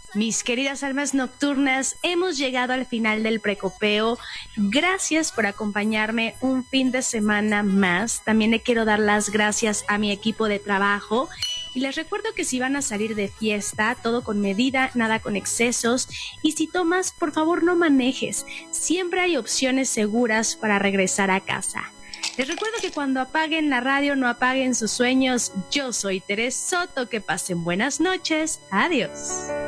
Mis queridas almas nocturnas, hemos llegado al final del precopeo. Gracias por acompañarme un fin de semana más. También le quiero dar las gracias a mi equipo de trabajo. Y les recuerdo que si van a salir de fiesta, todo con medida, nada con excesos. Y si tomas, por favor no manejes. Siempre hay opciones seguras para regresar a casa. Les recuerdo que cuando apaguen la radio, no apaguen sus sueños. Yo soy Teresa Soto. Que pasen buenas noches. Adiós.